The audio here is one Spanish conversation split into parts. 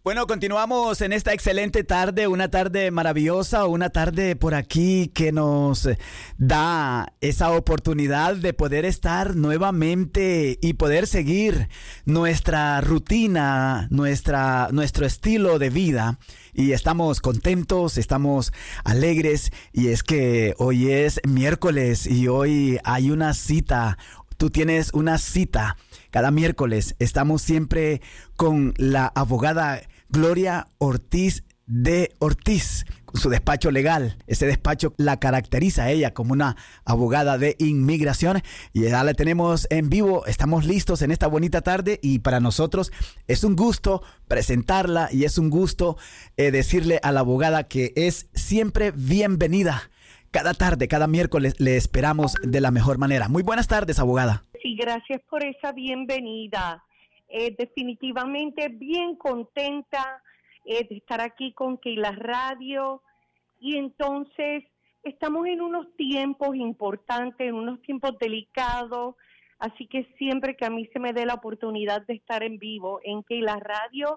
Bueno, continuamos en esta excelente tarde, una tarde maravillosa, una tarde por aquí que nos da esa oportunidad de poder estar nuevamente y poder seguir nuestra rutina, nuestro estilo de vida. Y estamos contentos, estamos alegres, y es que hoy es miércoles y hoy hay una cita. Tú tienes una cita. Cada miércoles estamos siempre con la abogada Gloria Ortiz de Ortiz, con su despacho legal. Ese despacho la caracteriza a ella como una abogada de inmigración, y ya la tenemos en vivo. Estamos listos en esta bonita tarde, y para nosotros es un gusto presentarla, y es un gusto decirle a la abogada que es siempre bienvenida. Cada tarde, cada miércoles le esperamos de la mejor manera. Muy buenas tardes, abogada. Sí, gracias por esa bienvenida. Definitivamente bien contenta de estar aquí con Keila Radio. Y entonces estamos en unos tiempos importantes, en unos tiempos delicados. Así que siempre que a mí se me dé la oportunidad de estar en vivo en Keila Radio,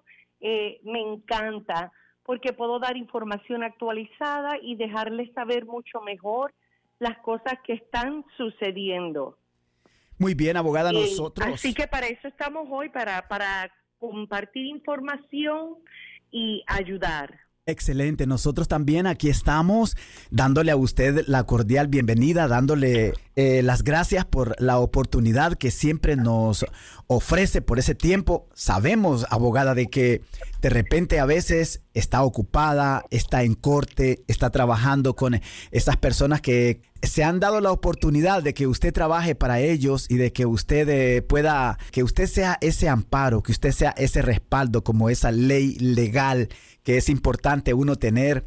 me encanta, porque puedo dar información actualizada y dejarles saber mucho mejor las cosas que están sucediendo. Muy bien, abogada, nosotros. Así que para eso estamos hoy, para compartir información y ayudar. Excelente, nosotros también aquí estamos dándole a usted la cordial bienvenida, dándole las gracias por la oportunidad que siempre nos ofrece por ese tiempo. Sabemos, abogada, de que de repente a veces está ocupada, está en corte, está trabajando con esas personas que se han dado la oportunidad de que usted trabaje para ellos, y de que usted pueda, que usted sea ese amparo, que usted sea ese respaldo, como esa ley legal que es importante uno tener,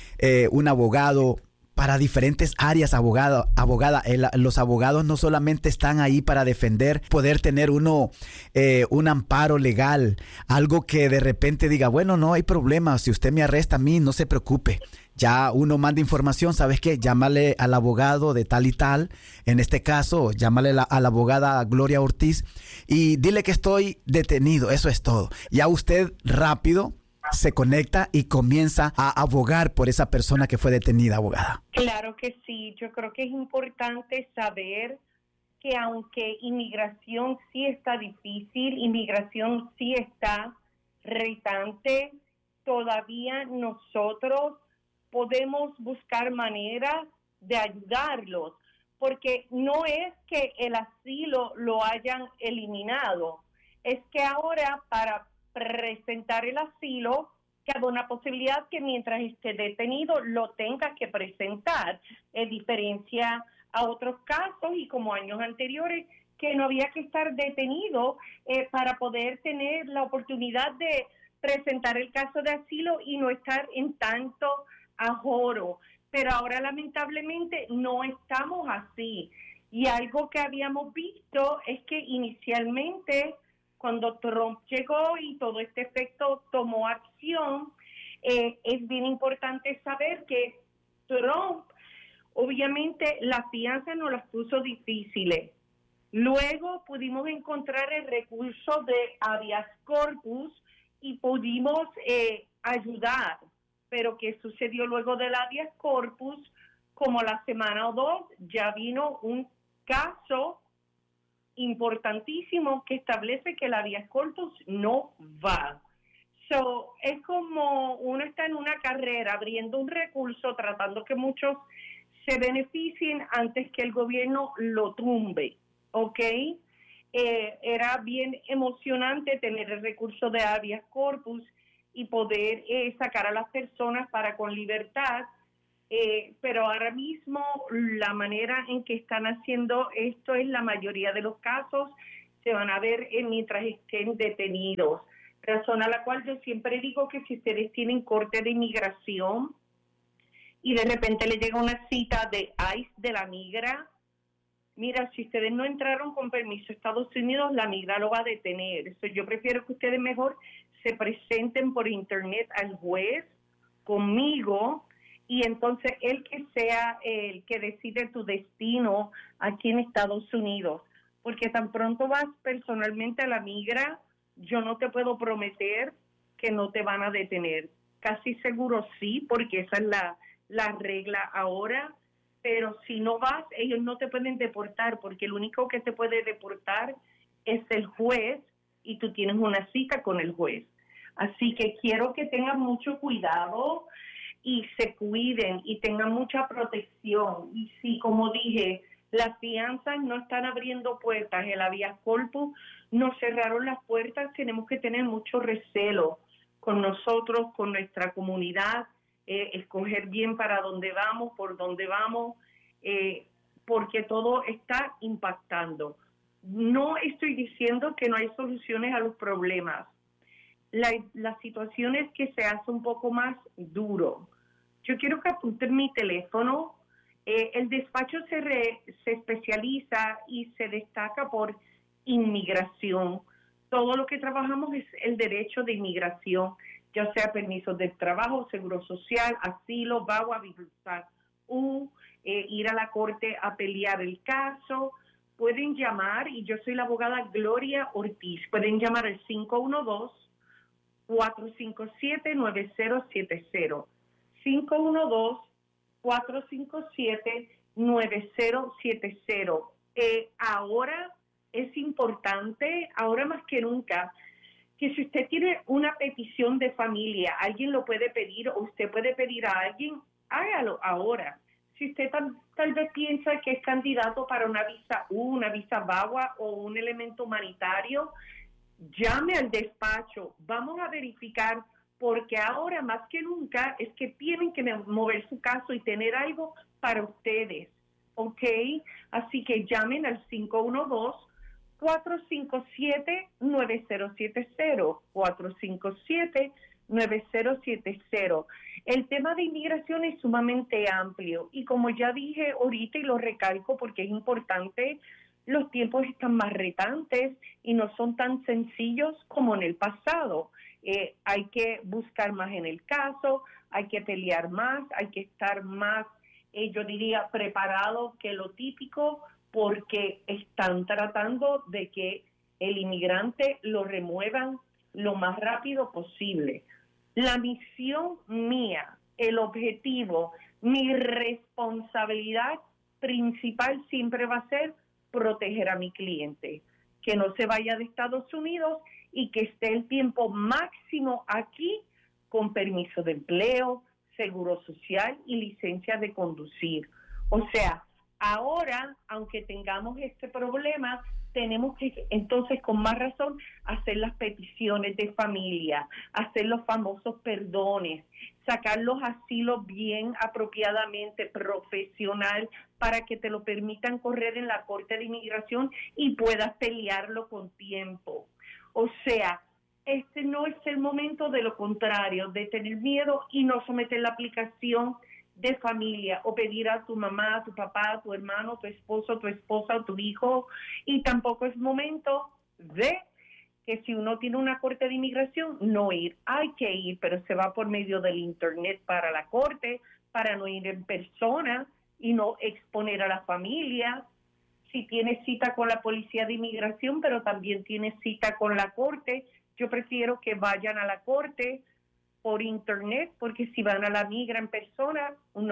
un abogado para diferentes áreas. Abogada, los abogados no solamente están ahí para defender, poder tener uno un amparo legal, algo que de repente diga, bueno, no hay problema, si usted me arresta a mí, no se preocupe. Ya uno manda información, ¿sabes qué? Llámale al abogado de tal y tal. En este caso, llámale a la abogada Gloria Ortiz y dile que estoy detenido. Eso es todo. Ya usted rápido se conecta y comienza a abogar por esa persona que fue detenida, abogada. Claro que sí. Yo creo que es importante saber que aunque inmigración sí está difícil, inmigración sí está retante, todavía nosotros podemos buscar maneras de ayudarlos, porque no es que el asilo lo hayan eliminado, es que ahora para presentar el asilo cabe una posibilidad que mientras esté detenido lo tenga que presentar, en diferencia a otros casos y como años anteriores que no había que estar detenido para poder tener la oportunidad de presentar el caso de asilo y no estar en tanto ajoro. Pero ahora lamentablemente no estamos así. Y algo que habíamos visto es que inicialmente cuando Trump llegó y todo este efecto tomó acción, es bien importante saber que Trump obviamente las fianzas nos las puso difíciles. Luego pudimos encontrar el recurso de habeas corpus y pudimos ayudar. Pero ¿qué sucedió luego del habeas corpus? Como la semana o dos ya vino un caso importantísimo que establece que el habeas corpus no va. So, es como uno está en una carrera abriendo un recurso, tratando que muchos se beneficien antes que el gobierno lo tumbe, ¿ok? Era bien emocionante tener el recurso de habeas corpus y poder sacar a las personas para con libertad, pero ahora mismo la manera en que están haciendo esto es la mayoría de los casos se van a ver mientras estén detenidos, razón a la cual yo siempre digo que si ustedes tienen corte de inmigración y de repente le llega una cita de ICE de la migra, mira, si ustedes no entraron con permiso a Estados Unidos, la migra lo va a detener. Eso yo prefiero que ustedes mejor se presenten por internet al juez conmigo y entonces él que sea el que decide tu destino aquí en Estados Unidos. Porque tan pronto vas personalmente a la migra, yo no te puedo prometer que no te van a detener. Casi seguro sí, porque esa es la regla ahora, pero si no vas, ellos no te pueden deportar, porque el único que te puede deportar es el juez y tú tienes una cita con el juez. Así que quiero que tengan mucho cuidado y se cuiden y tengan mucha protección. Y sí, como dije, las fianzas no están abriendo puertas, el habeas corpus nos cerraron las puertas, tenemos que tener mucho recelo con nosotros, con nuestra comunidad, escoger bien para dónde vamos, por dónde vamos, porque todo está impactando. No estoy diciendo que no hay soluciones a los problemas. La situación es que se hace un poco más duro. Yo quiero que apunten mi teléfono. El despacho se especializa y se destaca por inmigración. Todo lo que trabajamos es el derecho de inmigración, ya sea permisos de trabajo, seguro social, asilo, VAWA, visa U, ir a la corte a pelear el caso. Pueden llamar, y yo soy la abogada Gloria Ortiz, pueden llamar al 512-457-9070. 512-457-9070. Ahora es importante, ahora más que nunca, que si usted tiene una petición de familia, alguien lo puede pedir o usted puede pedir a alguien, hágalo ahora. Si usted tal vez piensa que es candidato para una visa U, una visa VAWA o un elemento humanitario, llame al despacho, vamos a verificar, porque ahora más que nunca es que tienen que mover su caso y tener algo para ustedes, ¿ok? Así que llamen al 512-457-9070, 457-9070. El tema de inmigración es sumamente amplio y como ya dije ahorita y lo recalco porque es importante, los tiempos están más retantes y no son tan sencillos como en el pasado. Hay que buscar más en el caso, hay que pelear más, hay que estar más, yo diría, preparado que lo típico, porque están tratando de que el inmigrante lo remuevan lo más rápido posible. La misión mía, el objetivo, mi responsabilidad principal siempre va a ser proteger a mi cliente, que no se vaya de Estados Unidos y que esté el tiempo máximo aquí con permiso de empleo, seguro social y licencia de conducir. O sea, ahora, aunque tengamos este problema, tenemos que entonces con más razón hacer las peticiones de familia, hacer los famosos perdones, sacar los asilos bien apropiadamente, profesional, para que te lo permitan correr en la Corte de Inmigración y puedas pelearlo con tiempo. O sea, este no es el momento de lo contrario, de tener miedo y no someter la aplicación de familia o pedir a tu mamá, a tu papá, a tu hermano, tu esposo, tu esposa o tu hijo. Y tampoco es momento de que si uno tiene una corte de inmigración, no ir. Hay que ir, pero se va por medio del internet para la corte, para no ir en persona y no exponer a la familia. Si tiene cita con la policía de inmigración, pero también tiene cita con la corte, yo prefiero que vayan a la corte por internet, porque si van a la migra en persona, un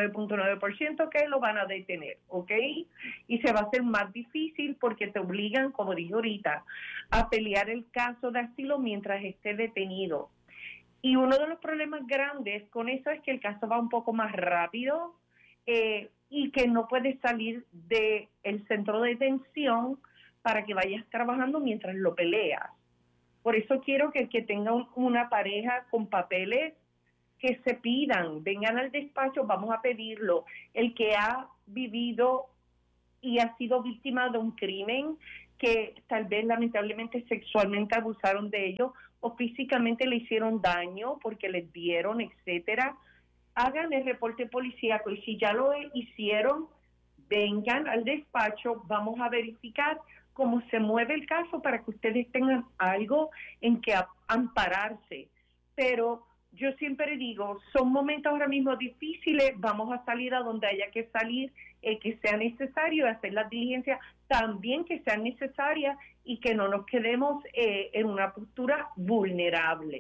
99.9% que lo van a detener, ¿ok? Y se va a hacer más difícil porque te obligan, como dije ahorita, a pelear el caso de asilo mientras esté detenido. Y uno de los problemas grandes con eso es que el caso va un poco más rápido y que no puedes salir del centro de detención para que vayas trabajando mientras lo peleas. Por eso quiero que el que tenga una pareja con papeles, que se pidan, vengan al despacho, vamos a pedirlo. El que ha vivido y ha sido víctima de un crimen, que tal vez lamentablemente sexualmente abusaron de ellos o físicamente le hicieron daño porque les dieron, etcétera, hagan el reporte policíaco y si ya lo hicieron, vengan al despacho, vamos a verificar cómo se mueve el caso para que ustedes tengan algo en que ampararse. Pero yo siempre digo, son momentos ahora mismo difíciles, vamos a salir a donde haya que salir, que sea necesario, hacer las diligencias también que sean necesarias y que no nos quedemos en una postura vulnerable.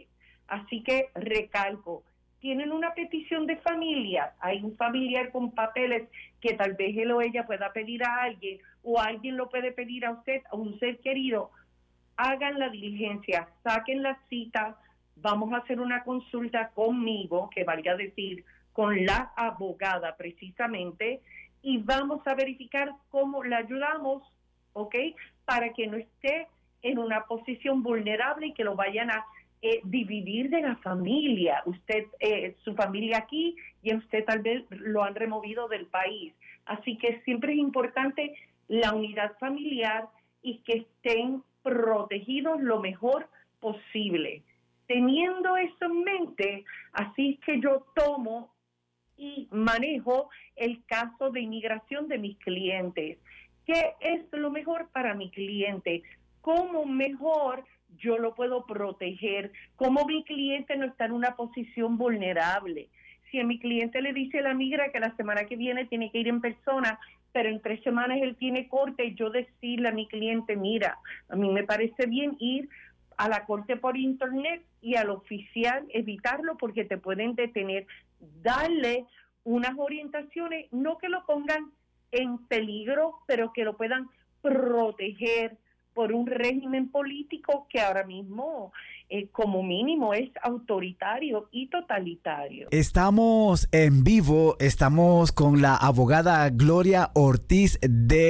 Así que recalco, tienen una petición de familia, hay un familiar con papeles que tal vez él o ella pueda pedir a alguien, o alguien lo puede pedir a usted, a un ser querido, hagan la diligencia, saquen la cita, vamos a hacer una consulta conmigo, que valga decir, con la abogada precisamente, y vamos a verificar cómo le ayudamos, ¿ok? Para que no esté en una posición vulnerable y que lo vayan a dividir de la familia. Usted, su familia aquí, y usted tal vez lo han removido del país. Así que siempre es importante la unidad familiar y que estén protegidos lo mejor posible. Teniendo eso en mente, así es que yo tomo y manejo el caso de inmigración de mis clientes. ¿Qué es lo mejor para mi cliente? ¿Cómo mejor yo lo puedo proteger? ¿Cómo mi cliente no está en una posición vulnerable? Si a mi cliente le dice la migra que la semana que viene tiene que ir en persona, pero en 3 semanas él tiene corte, yo decirle a mi cliente, mira, a mí me parece bien ir a la corte por internet y al oficial evitarlo porque te pueden detener. Darle unas orientaciones, no que lo pongan en peligro, pero que lo puedan proteger por un régimen político que ahora mismo, como mínimo, es autoritario y totalitario. Estamos en vivo, estamos con la abogada Gloria Ortiz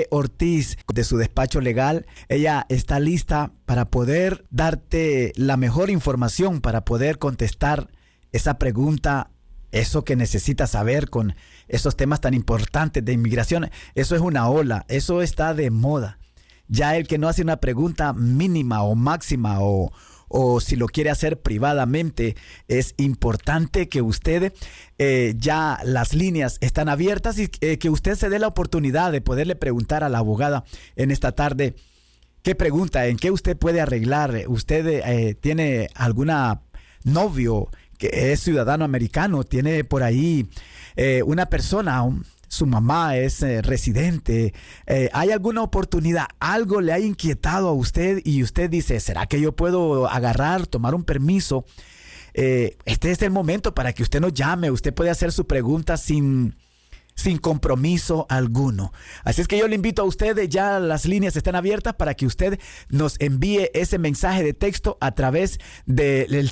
de su despacho legal. Ella está lista para poder darte la mejor información, para poder contestar esa pregunta, eso que necesitas saber con esos temas tan importantes de inmigración. Eso es una ola, eso está de moda. Ya el que no hace una pregunta mínima o máxima o si lo quiere hacer privadamente, es importante que usted, ya las líneas están abiertas y que usted se dé la oportunidad de poderle preguntar a la abogada en esta tarde qué pregunta, en qué usted puede arreglar. Usted tiene alguna novio que es ciudadano americano, tiene por ahí una persona, su mamá es residente, ¿hay alguna oportunidad? ¿Algo le ha inquietado a usted y usted dice, ¿será que yo puedo tomar un permiso? Este es el momento para que usted nos llame. Usted puede hacer su pregunta sin compromiso alguno. Así es que yo le invito a usted, ya las líneas están abiertas para que usted nos envíe ese mensaje de texto a través del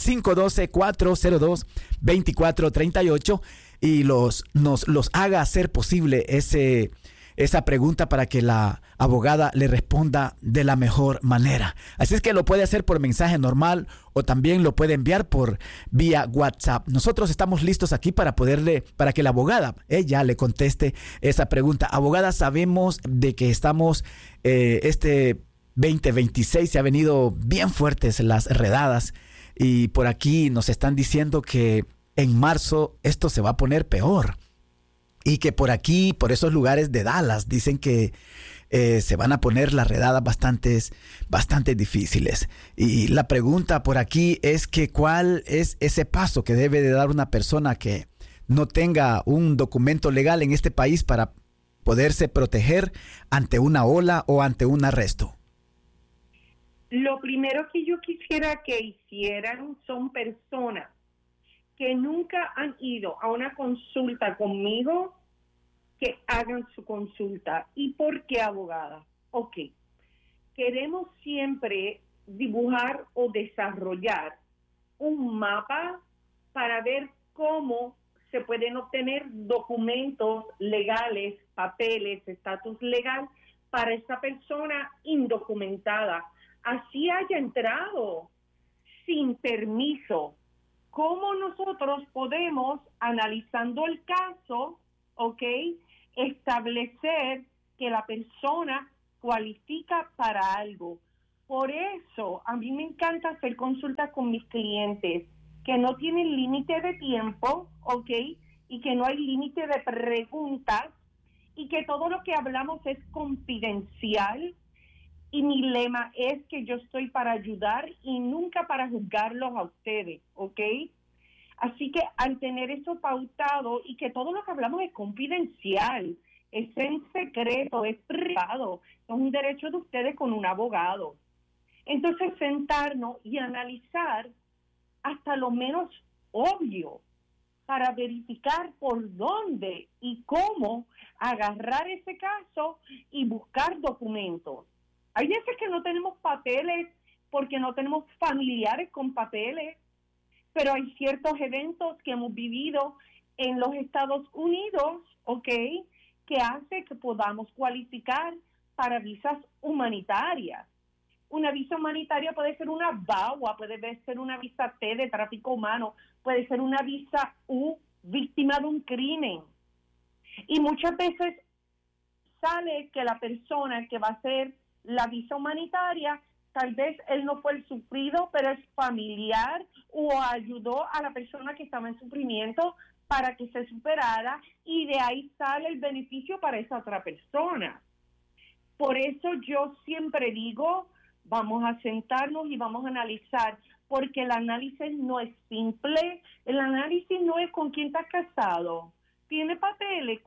512-402-2438 y nos los haga hacer posible esa pregunta para que la abogada le responda de la mejor manera. Así es que lo puede hacer por mensaje normal o también lo puede enviar por vía WhatsApp. Nosotros estamos listos aquí para que la abogada, ella le conteste esa pregunta. Abogada, sabemos de que estamos, este 2026 se ha venido bien fuertes las redadas y por aquí nos están diciendo que en marzo esto se va a poner peor. Y que por aquí, por esos lugares de Dallas, dicen que se van a poner las redadas bastante difíciles. Y la pregunta por aquí es que ¿cuál es ese paso que debe de dar una persona que no tenga un documento legal en este país para poderse proteger ante una ola o ante un arresto? Lo primero que yo quisiera que hicieran son personas que nunca han ido a una consulta conmigo, que hagan su consulta. ¿Y por qué, abogada? Ok, queremos siempre dibujar o desarrollar un mapa para ver cómo se pueden obtener documentos legales, papeles, estatus legal para esa persona indocumentada. Así haya entrado sin permiso. ¿Cómo nosotros podemos, analizando el caso, establecer que la persona cualifica para algo? Por eso, a mí me encanta hacer consultas con mis clientes que no tienen límite de tiempo, y que no hay límite de preguntas, y que todo lo que hablamos es confidencial. Y mi lema es que yo estoy para ayudar y nunca para juzgarlos a ustedes, Así que al tener eso pautado y que todo lo que hablamos es confidencial, es en secreto, es privado, es un derecho de ustedes con un abogado. Entonces sentarnos y analizar hasta lo menos obvio para verificar por dónde y cómo agarrar ese caso y buscar documentos. Hay veces que no tenemos papeles porque no tenemos familiares con papeles, pero hay ciertos eventos que hemos vivido en los Estados Unidos, ¿ok?, que hace que podamos cualificar para visas humanitarias. Una visa humanitaria puede ser una VAWA, puede ser una visa T de tráfico humano, puede ser una visa U, víctima de un crimen. Y muchas veces sale que la persona que va a hacer la visa humanitaria, tal vez él no fue el sufrido, pero es familiar o ayudó a la persona que estaba en sufrimiento para que se superara, y de ahí sale el beneficio para esa otra persona. Por eso yo siempre digo, vamos a sentarnos y vamos a analizar, porque el análisis no es simple, el análisis no es con quién estás casado, tiene papeles,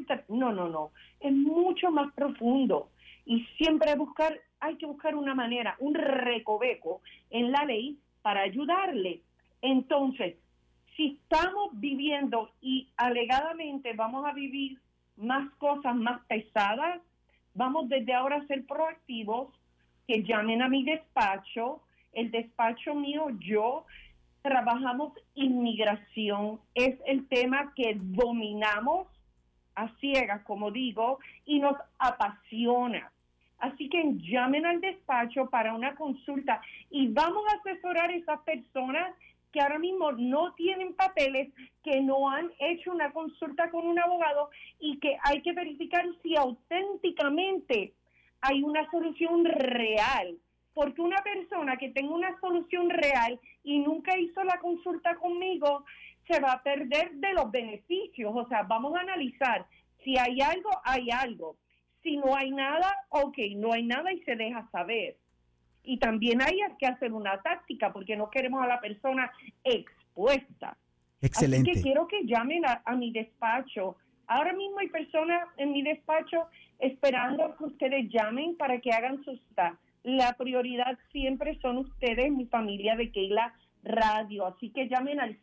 no, es mucho más profundo, y siempre hay que buscar una manera, un recoveco en la ley para ayudarle. Entonces, si estamos viviendo y alegadamente vamos a vivir más cosas más pesadas, vamos desde ahora a ser proactivos, que llamen a mi despacho. El despacho mío, yo trabajamos inmigración, es el tema que dominamos a ciegas, como digo, y nos apasiona. Así que llamen al despacho para una consulta y vamos a asesorar a esas personas que ahora mismo no tienen papeles, que no han hecho una consulta con un abogado y que hay que verificar si auténticamente hay una solución real. Porque una persona que tenga una solución real y nunca hizo la consulta conmigo, se va a perder de los beneficios. O sea, vamos a analizar si hay algo, hay algo. Si no hay nada, ok, no hay nada y se deja saber. Y también hay que hacer una táctica porque no queremos a la persona expuesta. Excelente. Así que quiero que llamen a mi despacho. Ahora mismo hay personas en mi despacho esperando que ustedes llamen para que hagan su cita. La prioridad siempre son ustedes, mi familia de Keila Radio. Así que llamen al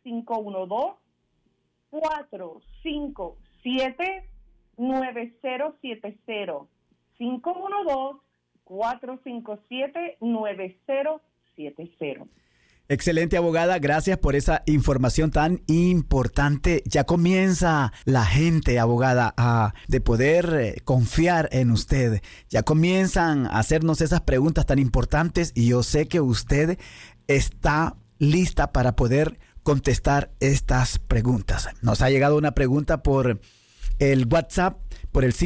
512-457-9070. 512-457-9070. Excelente, abogada, gracias por esa información tan importante. Ya comienza la gente, abogada, de poder confiar en usted. Ya comienzan a hacernos esas preguntas tan importantes y yo sé que usted está lista para poder contestar estas preguntas. Nos ha llegado una pregunta por el WhatsApp, por el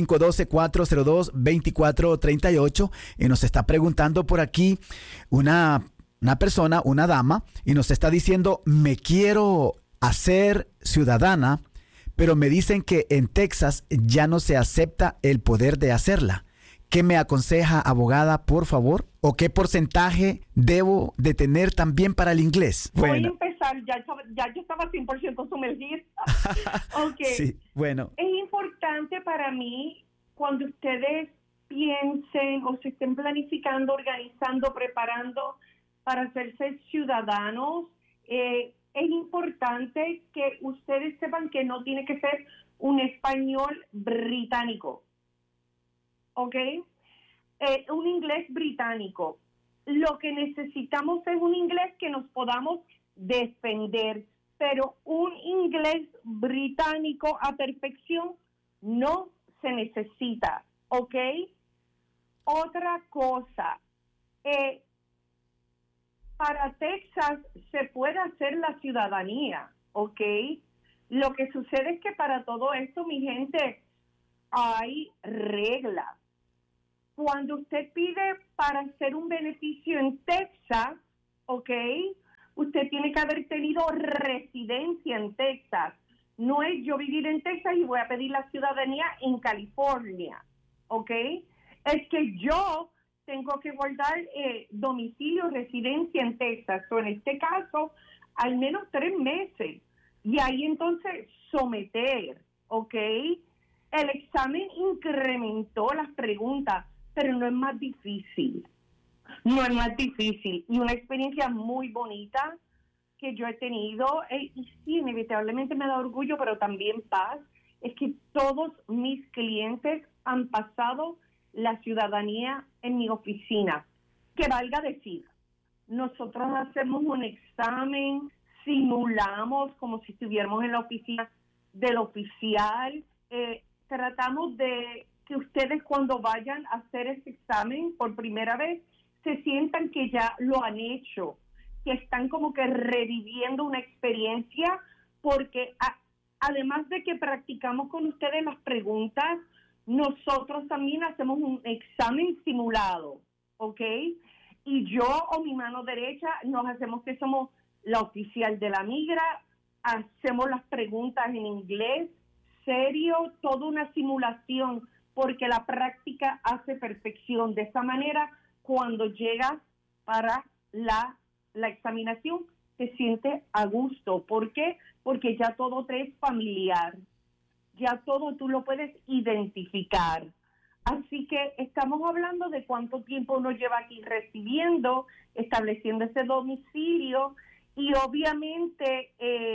512-402-2438, y nos está preguntando por aquí una persona, una dama, y nos está diciendo: me quiero hacer ciudadana, pero me dicen que en Texas ya no se acepta el poder de hacerla. ¿Qué me aconseja, abogada, por favor? ¿O qué porcentaje debo de tener también para el inglés? Voy a empezar, ya yo estaba 100% sumergida. Okay. Sí, bueno. Es importante para mí, cuando ustedes piensen o se estén planificando, organizando, preparando para hacerse ciudadanos, es importante que ustedes sepan que no tiene que ser un español británico, ¿ok? Un inglés británico. Lo que necesitamos es un inglés que nos podamos defender, pero un inglés británico a perfección no se necesita, ¿ok? Otra cosa, para Texas se puede hacer la ciudadanía, ¿ok? Lo que sucede es que para todo esto, mi gente, hay reglas. Cuando usted pide para hacer un beneficio en Texas, ¿ok?, usted tiene que haber tenido residencia en Texas. No es yo vivir en Texas y voy a pedir la ciudadanía en California, ¿ok? Es que yo tengo que guardar domicilio, residencia en Texas, o en este caso, al menos 3 meses. Y ahí entonces someter, ¿ok? El examen incrementó las preguntas, pero no es más difícil. No es más difícil. Y una experiencia muy bonita que yo he tenido, y sí, inevitablemente me da orgullo, pero también paz, es que todos mis clientes han pasado la ciudadanía en mi oficina. Que valga decir, nosotros hacemos un examen, simulamos como si estuviéramos en la oficina del oficial, tratamos de que ustedes cuando vayan a hacer ese examen por primera vez se sientan que ya lo han hecho, que están como que reviviendo una experiencia, porque además de que practicamos con ustedes las preguntas, nosotros también hacemos un examen simulado, ¿ok? Y yo o mi mano derecha nos hacemos que somos la oficial de la migra, hacemos las preguntas en inglés, serio, toda una simulación, porque la práctica hace perfección. De esa manera, cuando llegas para la examinación, te sientes a gusto. ¿Por qué? Porque ya todo te es familiar, ya todo tú lo puedes identificar. Así que estamos hablando de cuánto tiempo uno lleva aquí residiendo, estableciendo ese domicilio y obviamente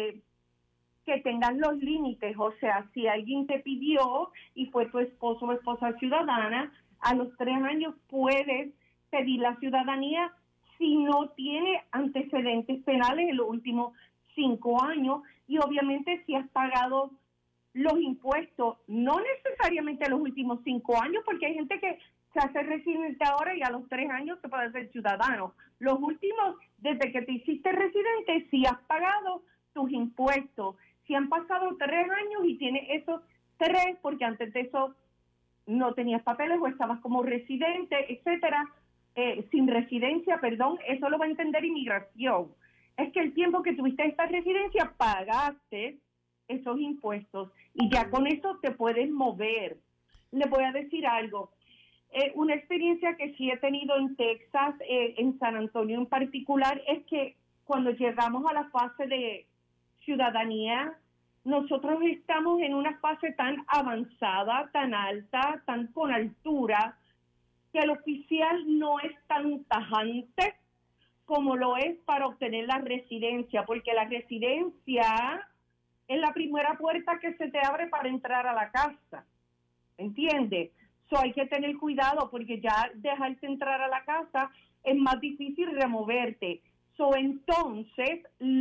que tengas los límites. O sea, si alguien te pidió y fue tu esposo o esposa ciudadana, a los 3 años puedes pedir la ciudadanía si no tiene antecedentes penales en los últimos 5 años y obviamente si has pagado los impuestos, no necesariamente los últimos 5 años, porque hay gente que se hace residente ahora y a los 3 años se puede hacer ciudadano. Los últimos, desde que te hiciste residente, si has pagado tus impuestos, si han pasado 3 años y tienes esos 3, porque antes de eso no tenías papeles o estabas como residente, etcétera, sin residencia, perdón, eso lo va a entender inmigración. Es que el tiempo que tuviste esta residencia pagaste esos impuestos y ya con eso te puedes mover. Le voy a decir algo. Una experiencia que sí he tenido en Texas, en San Antonio en particular, es que cuando llegamos a la fase de ciudadanía, nosotros estamos en una fase tan avanzada, tan alta, tan con altura, que el oficial no es tan tajante como lo es para obtener la residencia, porque la residencia es la primera puerta que se te abre para entrar a la casa, ¿entiendes? Hay que tener cuidado porque ya dejarte entrar a la casa es más difícil removerte. Entonces,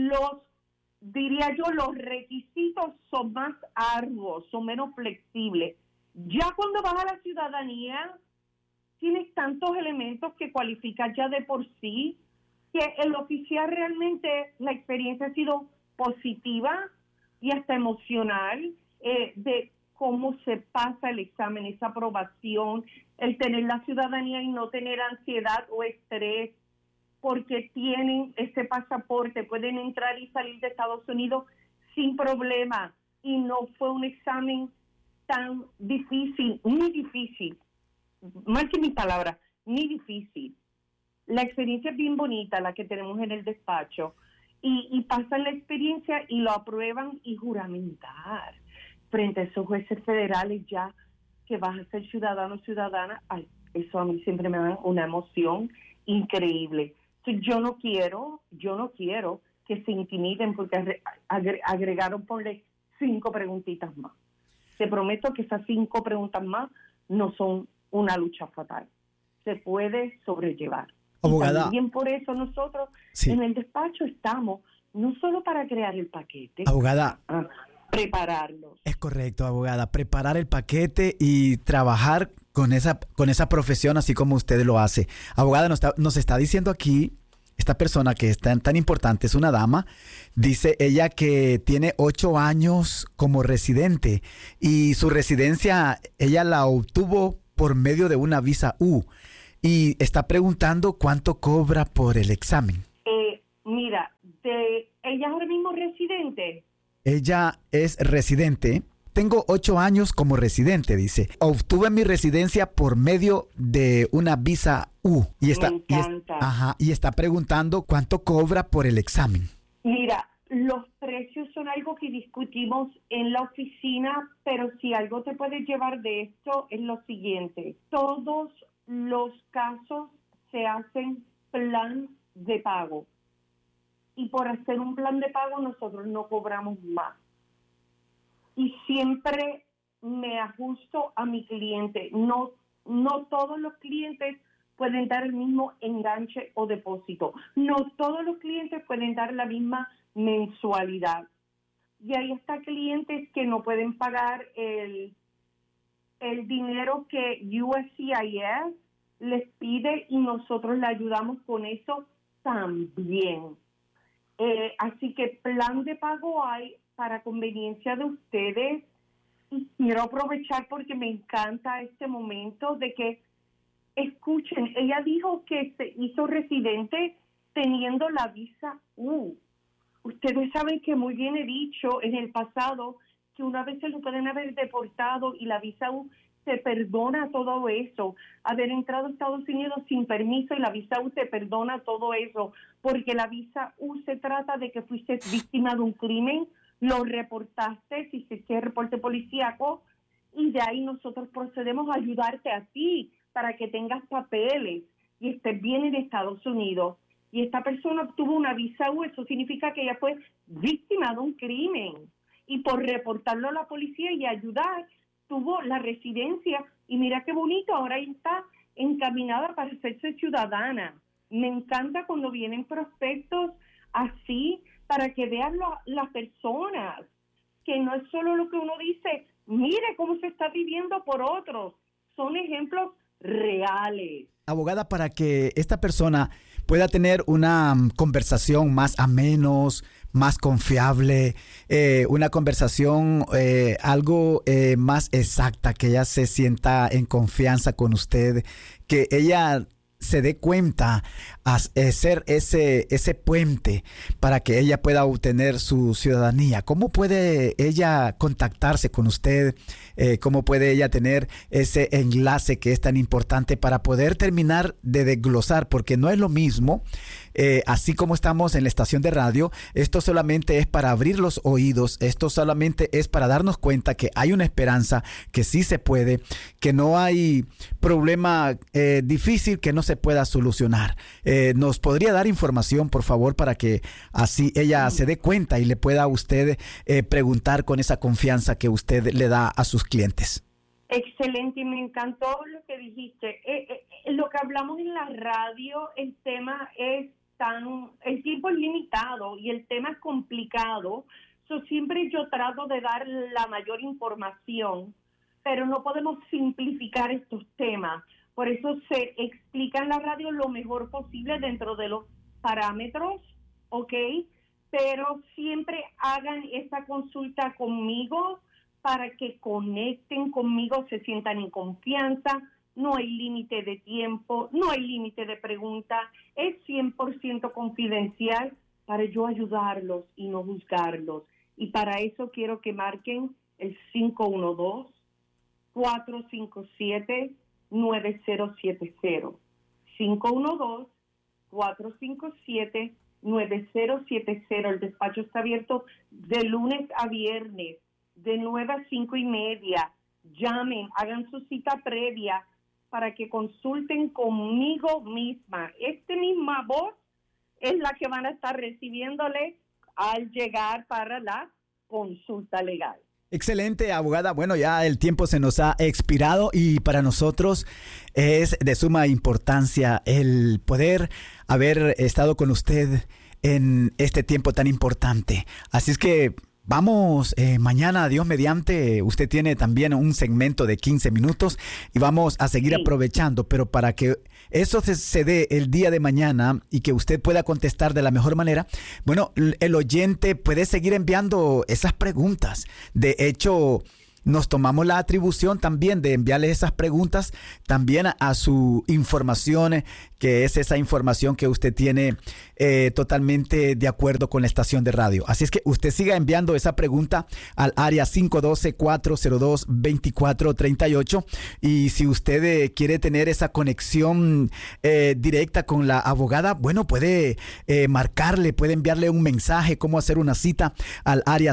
diría yo, los requisitos son más arduos, son menos flexibles. Ya cuando vas a la ciudadanía, tienes tantos elementos que cualificas ya de por sí, que el oficial realmente, la experiencia ha sido positiva y hasta emocional, de cómo se pasa el examen, esa aprobación, el tener la ciudadanía y no tener ansiedad o estrés, porque tienen ese pasaporte, pueden entrar y salir de Estados Unidos sin problema, y no fue un examen tan difícil, ni difícil, más que mi palabra, ni difícil. La experiencia es bien bonita, la que tenemos en el despacho, y pasan la experiencia y lo aprueban y juramentar frente a esos jueces federales ya que vas a ser ciudadano o ciudadana. Ay, eso a mí siempre me da una emoción increíble. Entonces, yo no quiero que se intimiden porque agregaron, ponle 5 preguntitas más. Te prometo que esas 5 preguntas más no son una lucha fatal. Se puede sobrellevar. Abogada. Y también por eso nosotros en el despacho estamos, no solo para crear el paquete. Abogada. Prepararlos. Es correcto, abogada. Preparar el paquete y trabajar con esa profesión así como usted lo hace. Abogada, nos está diciendo aquí, esta persona que es tan importante, es una dama, dice ella que tiene 8 años como residente y su residencia ella la obtuvo por medio de una visa U y está preguntando cuánto cobra por el examen. Mira, ella es ahora mismo residente. Ella es residente. Tengo 8 años como residente, dice. Obtuve mi residencia por medio de una visa U. Y está, me encanta. Y está preguntando cuánto cobra por el examen. Mira, los precios son algo que discutimos en la oficina, pero si algo te puedes llevar de esto es lo siguiente. Todos los casos se hacen plan de pago. y por hacer un plan de pago nosotros no cobramos más. Y siempre me ajusto a mi cliente. No todos los clientes pueden dar el mismo enganche o depósito. No todos los clientes pueden dar la misma mensualidad. Y ahí está clientes que no pueden pagar el dinero que USCIS les pide y nosotros le ayudamos con eso también. Así que plan de pago hay para conveniencia de ustedes. Y quiero aprovechar porque me encanta este momento de que escuchen. Ella dijo que se hizo residente teniendo la visa U. Ustedes saben que muy bien he dicho en el pasado que una vez se lo pueden haber deportado y la visa U se perdona todo eso. Haber entrado a Estados Unidos sin permiso y la visa U te perdona todo eso, porque la visa U se trata de que fuiste víctima de un crimen, lo reportaste, si se hiciste reporte policíaco, y de ahí nosotros procedemos a ayudarte a ti para que tengas papeles y estés bien en Estados Unidos. Y esta persona obtuvo una visa U, eso significa que ella fue víctima de un crimen. Y por reportarlo a la policía y ayudar, tuvo la residencia. Y mira qué bonito, ahora está encaminada para hacerse ciudadana. Me encanta cuando vienen prospectos así, para que vean las personas, que no es solo lo que uno dice, mire cómo se está viviendo por otros. Son ejemplos reales. Abogada, para que esta persona pueda tener una conversación más amenos, más confiable, una conversación algo más exacta, que ella se sienta en confianza con usted, que ella se dé cuenta a ser ese puente para que ella pueda obtener su ciudadanía. ¿Cómo puede ella contactarse con usted? ¿Cómo puede ella tener ese enlace que es tan importante para poder terminar de desglosar? Porque no es lo mismo, así como estamos en la estación de radio, esto solamente es para abrir los oídos, esto solamente es para darnos cuenta que hay una esperanza, que sí se puede, que no hay problema difícil que no se pueda solucionar. ¿Nos podría dar información, por favor, para que así ella se dé cuenta y le pueda a usted preguntar con esa confianza que usted le da a sus clientes? Excelente, y me encantó lo que dijiste. Lo que hablamos en la radio, el tema es el tiempo es limitado y el tema es complicado. Siempre yo trato de dar la mayor información, pero no podemos simplificar estos temas. Por eso se explica en la radio lo mejor posible dentro de los parámetros, ¿ok? Pero siempre hagan esa consulta conmigo para que conecten conmigo, se sientan en confianza. No hay límite de tiempo, no hay límite de pregunta. Es 100% confidencial para yo ayudarlos y no juzgarlos. Y para eso quiero que marquen el 512-457-9070. 512-457-9070. El despacho está abierto de lunes a viernes, de 9 a 5:30. Llamen, hagan su cita previa para que consulten conmigo misma. Esta misma voz es la que van a estar recibiéndole al llegar para la consulta legal. Excelente, abogada. Bueno, ya el tiempo se nos ha expirado y para nosotros es de suma importancia el poder haber estado con usted en este tiempo tan importante. Así es que vamos, mañana, Dios mediante, usted tiene también un segmento de 15 minutos y vamos a seguir aprovechando, pero para que eso se dé el día de mañana y que usted pueda contestar de la mejor manera, bueno, el oyente puede seguir enviando esas preguntas. De hecho, nos tomamos la atribución también de enviarle esas preguntas también a su información, que es esa información que usted tiene totalmente de acuerdo con la estación de radio. Así es que usted siga enviando esa pregunta al área 512-402-2438 y si usted quiere tener esa conexión directa con la abogada, bueno, puede marcarle, puede enviarle un mensaje, cómo hacer una cita al área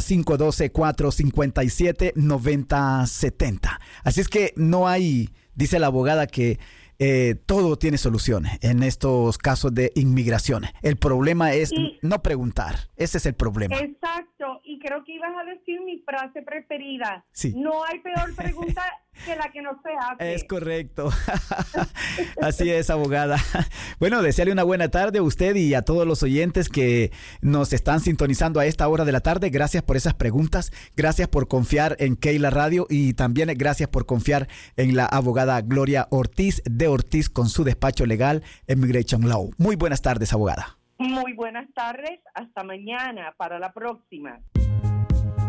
512-457-9070. Así es que no hay, dice la abogada, que todo tiene solución en estos casos de inmigración. El problema es no preguntar. Ese es el problema. Exacto. Y creo que ibas a decir mi frase preferida. Sí. No hay peor pregunta que la que no se hace. Es correcto. Así es, abogada. Bueno, desearle una buena tarde a usted y a todos los oyentes que nos están sintonizando a esta hora de la tarde. Gracias por esas preguntas. Gracias por confiar en Keila Radio y también gracias por confiar en la abogada Gloria Ortiz de Ortiz con su despacho legal Immigration Law. Muy buenas tardes, abogada. Muy buenas tardes. Hasta mañana para la próxima.